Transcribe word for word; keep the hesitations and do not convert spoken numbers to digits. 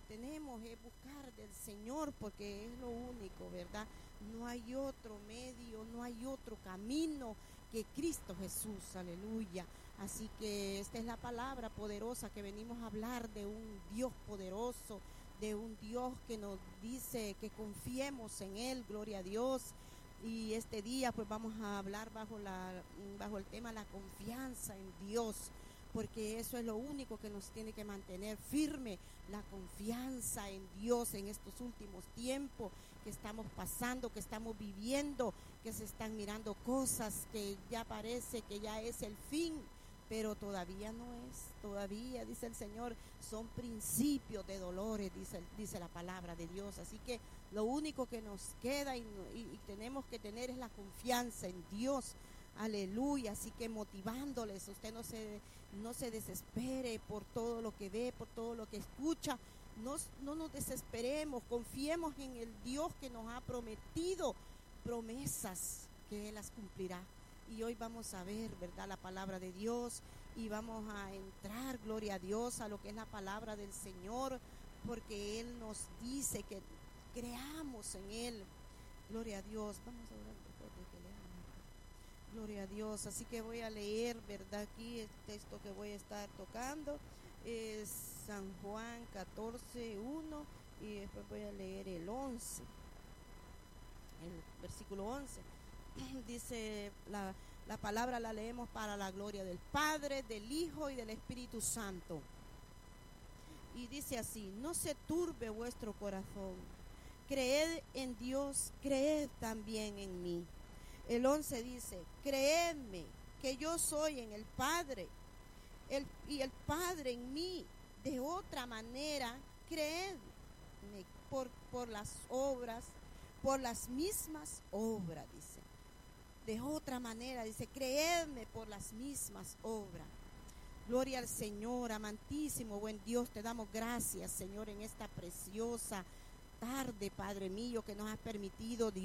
tenemos es buscar del Señor, porque es lo único, ¿verdad? No hay otro medio, no hay otro camino que Cristo Jesús, aleluya. Así que esta es la palabra poderosa que venimos a hablar de un Dios poderoso, de un Dios que nos dice que confiemos en Él, gloria a Dios. Y este día pues vamos a hablar bajo, la, bajo el tema la confianza en Dios, porque eso es lo único que nos tiene que mantener firme, la confianza en Dios en estos últimos tiempos que estamos pasando, que estamos viviendo, que se están mirando cosas que ya parece que ya es el fin, pero todavía no es, todavía, dice el Señor, son principios de dolores, dice, dice la palabra de Dios. Así que lo único que nos queda y, y, y tenemos que tener es la confianza en Dios, aleluya. Así que motivándoles, usted no se, no se desespere por todo lo que ve, por todo lo que escucha, no, no nos desesperemos, confiemos en el Dios que nos ha prometido promesas que Él las cumplirá. Y hoy vamos a ver, ¿verdad?, la palabra de Dios, y vamos a entrar, gloria a Dios, a lo que es la palabra del Señor, porque Él nos dice que creamos en Él. Gloria a Dios. Vamos a orar después de que leamos. Gloria a Dios. Así que voy a leer, ¿verdad?, aquí el texto que voy a estar tocando es San Juan catorce, uno, y después voy a leer el once, el versículo once. Dice la, la palabra, la leemos para la gloria del Padre, del Hijo y del Espíritu Santo. Y dice así: no se turbe vuestro corazón, creed en Dios, creed también en mí. El once dice: creedme que yo soy en el Padre, el, y el Padre en mí. De otra manera, creedme por, por las obras, por las mismas obras, dice. De otra manera, dice, creedme por las mismas obras. Gloria al Señor, amantísimo, buen Dios, te damos gracias, Señor, en esta preciosa tarde, Padre mío, que nos has permitido, Dios.